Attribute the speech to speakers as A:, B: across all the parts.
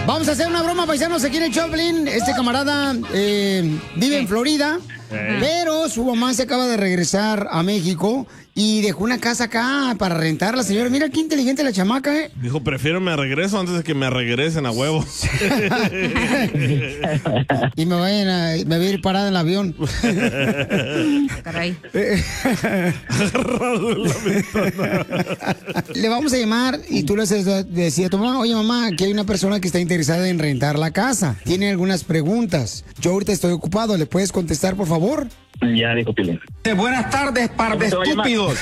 A: Vamos a hacer una broma, paisanos, aquí en el Choplin. Este camarada vive en Florida, pero su mamá se acaba de regresar a México y dejó una casa acá para rentarla, señora. Mira qué inteligente la chamaca, ¿eh?
B: Dijo, prefiero me regreso antes de que me regresen a huevo.
A: Y me voy a ir parada en el avión.
C: Caray.
B: Agarrado en la ventana.
A: Le vamos a llamar y tú le decías a tu mamá, oye mamá, que hay una persona que está interesada en rentar la casa. Tiene algunas preguntas. Yo ahorita estoy ocupado, ¿le puedes contestar, por favor?
D: Ya dijo Piolín.
E: Buenas tardes, par de estúpidos.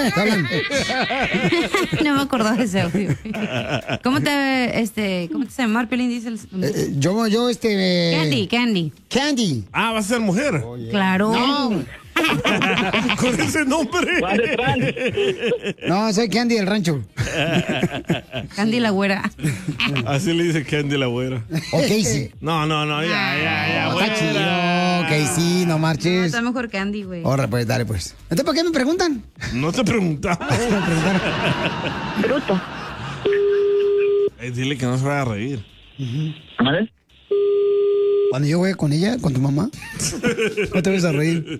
C: No me acordaba de ese audio. ¿Cómo te llama, Piolín? Dice el... Candy.
A: Candy.
B: Ah, ¿vas a ser mujer?
C: Claro.
A: No.
B: Con ese nombre.
A: No, soy Candy del rancho.
C: Candy la güera.
B: Así le dice Candy la güera.
A: O Casey.
B: No, ya.
A: Está chido, Casey, no marches.
C: Está mejor Candy, güey.
A: Ahora, pues, dale, pues. ¿Entonces por qué me preguntan?
B: No te preguntamos.
D: Bruto.
B: Dile que no se vaya a reír.
D: ¿Vale?
A: Cuando yo voy con ella, con tu mamá, no te vas a reír.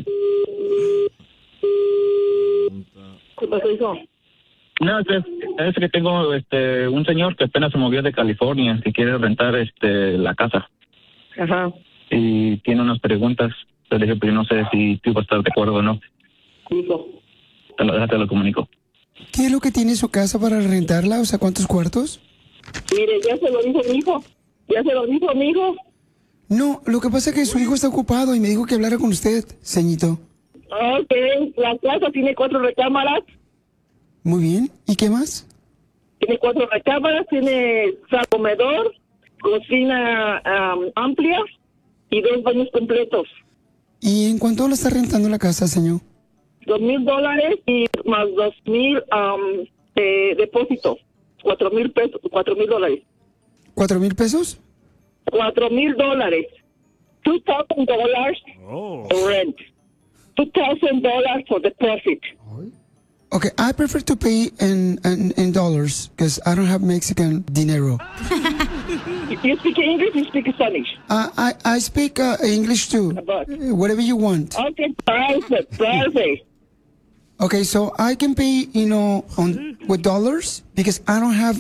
D: ¿Qué pasó, hijo? No, es que tengo un señor que apenas se movió de California que quiere rentar la casa.
F: Ajá.
D: Y tiene unas preguntas. Pero dije, pero yo no sé si tú vas a estar de acuerdo o no.
F: Hijo.
D: Te lo comunico.
A: ¿Qué es lo que tiene su casa para rentarla? O sea, ¿cuántos cuartos?
F: Mire, ya se lo dijo mi hijo. Ya se lo dijo mi hijo.
A: No, lo que pasa es que su hijo está ocupado y me dijo que hablara con usted, ceñito.
F: Ok, la casa tiene 4 recámaras.
A: Muy bien. ¿Y qué más?
F: Tiene 4 recámaras, tiene comedor, cocina amplia y 2 baños completos.
A: ¿Y en cuánto la está rentando la casa, señor?
F: $2,000 y más 2,000 de depósito. $4,000.
A: ¿$4,000 pesos?
F: $4,000. $2,000 rent. $2,000 for deposit.
A: Okay, I prefer to pay in dollars because I don't have Mexican dinero.
F: You speak English, you speak Spanish.
A: I speak English too. Whatever you want.
F: Okay, perfect.
A: Okay, so I can pay, with dollars because I don't have.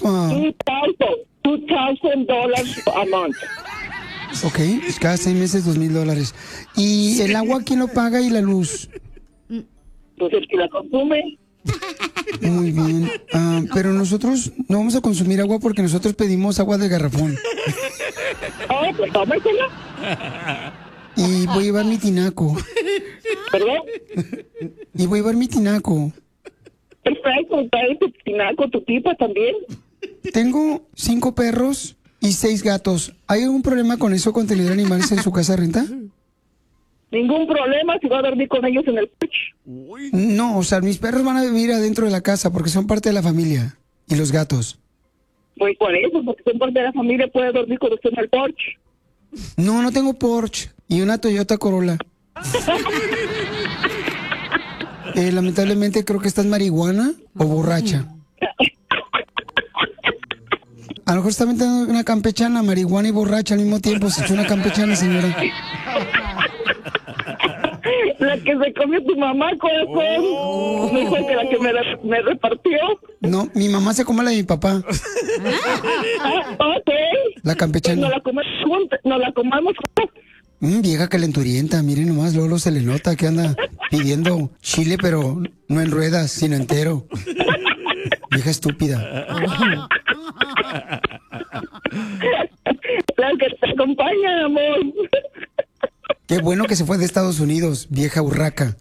F: $2,000 a month.
A: Okay, cada 6 meses $2,000. ¿Y el agua quién lo paga y la luz?
F: Pues el que la consume.
A: Muy bien. Pero nosotros no vamos a consumir agua porque nosotros pedimos agua de garrafón.
F: Oh, pues tómesela.
A: Y voy a llevar mi tinaco.
F: ¿Perdón?
A: Y voy a llevar mi tinaco.
F: Perfecto, trae tu tinaco, tu pipa también.
A: Tengo 5 perros y 6 gatos. ¿Hay algún problema con eso, con tener animales en su casa de renta?
F: Ningún problema si va a dormir con ellos en el porche.
A: No, o sea, mis perros van a vivir adentro de la casa porque son parte de la familia. Y los gatos.
F: Pues por eso, porque son parte de la familia, puede dormir con usted en el porche.
A: No, no tengo Porsche. Y una Toyota Corolla. Lamentablemente creo que estás marihuana o borracha. A lo mejor está metiendo una campechana, marihuana y borracha al mismo tiempo. Se echó una campechana, señora.
F: La que se comió tu mamá, corazón. Me dijo que la que me repartió.
A: No, mi mamá se come la de mi papá.
F: Ok.
A: La campechana.
F: Pues nos la comamos juntos.
A: Vieja calenturienta, miren nomás, luego se le nota que anda pidiendo chile, pero no en ruedas, sino entero. Vieja estúpida.
F: La que te acompaña, amor.
A: Qué bueno que se fue de Estados Unidos, vieja urraca.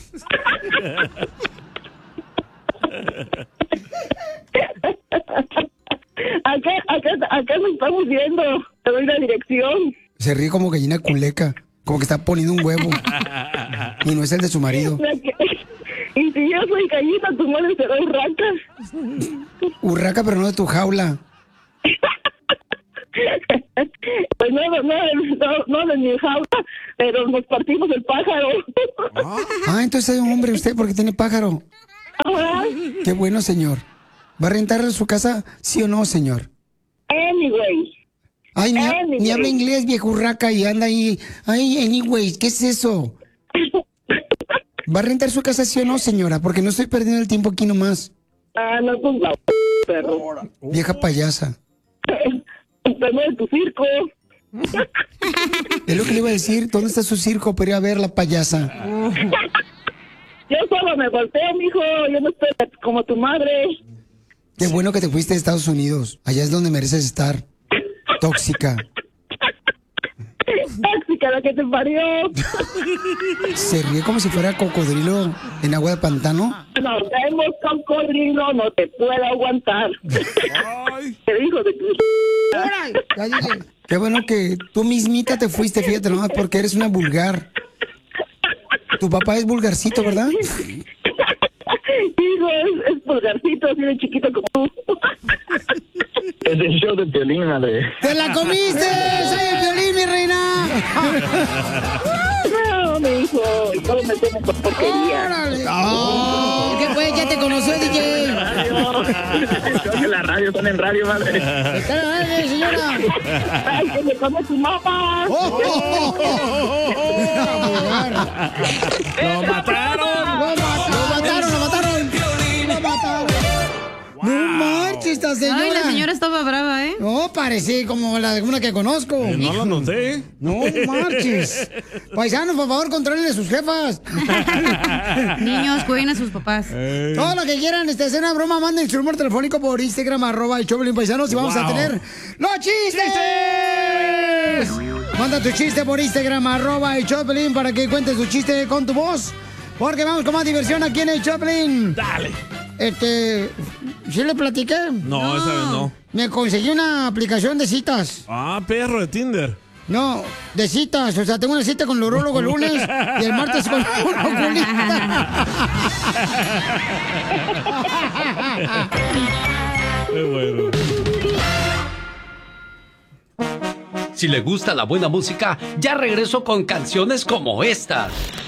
F: Acá nos estamos viendo. Te doy la dirección.
A: Se ríe como gallina culeca, como que está poniendo un huevo. Y no es el de su marido.
F: Y si yo soy gallina, tu madre será urraca.
A: Urraca, pero no de tu jaula.
F: Pues no de mi jaula, pero nos partimos el pájaro.
A: Entonces es un hombre usted porque tiene pájaro. Qué bueno, señor. ¿Va a rentar su casa, sí o no, señor?
F: Anyway.
A: Ay, ni habla inglés, viejurraca, y anda ahí. Ay, anyways, ¿qué es eso? ¿Va a rentar su casa, sí o no, señora? Porque no estoy perdiendo el tiempo aquí nomás.
F: No, pues la perro.
A: Vieja payasa.
F: Enfermo de tu circo.
A: Es lo que le iba a decir. ¿Dónde está su circo para ir a ver la payasa?
F: Yo solo me volteo, mijo. Yo no estoy como tu madre.
A: Qué bueno que te fuiste a Estados Unidos. Allá es donde mereces estar. Tóxica.
F: Tóxica, la que te parió.
A: Se ríe como si fuera cocodrilo en agua de pantano.
F: No, tenemos cocodrilo, no te puedo aguantar. Te dijo de tu...
A: Ya dije. Qué bueno que tú mismita te fuiste, fíjate nomás, porque eres una vulgar. Tu papá es vulgarcito, ¿verdad?
F: Hijo, es vulgarcito, así de chiquito como tú.
D: Es el show de Piolín, madre.
A: ¡Te la comiste! ¡Soy el Piolín, mi reina!
F: No, mi hijo, todo me tiene por porquería.
A: ¡Órale! ¡Oh! ¿Qué pues? ¿Ya te conoció, DJ?
D: En la radio, están en radio, madre.
A: ¡Está en la radio, señora!
F: ¡Ay, que me come tu mamá!
A: ¡Oh!
B: ¡Lo mataron!
A: ¡Lo mataron! No marches, esta señora.
C: Ay, la señora estaba brava, ¿eh?
A: No, parece como una que conozco.
B: No lo noté.
A: No marches. Paisanos, por favor, controlen a sus jefas.
C: Niños, cuiden a sus papás.
A: Todo lo que quieran, hacer una broma, manden su número telefónico por Instagram, @el Choplin Paisanos, y vamos a tener ¡los chistes! Manda tu chiste por Instagram, @el Choplin, para que cuentes tu chiste con tu voz. Porque vamos con más diversión aquí en el Choplin.
B: Dale.
A: ¿Sí le platiqué?
B: No, esa vez no.
A: Me conseguí una aplicación de citas.
B: Ah, perro de Tinder.
A: No, de citas. O sea, tengo una cita con el urólogo el lunes y el martes con un oculista.
B: Qué bueno.
G: Si le gusta la buena música, ya regreso con canciones como esta.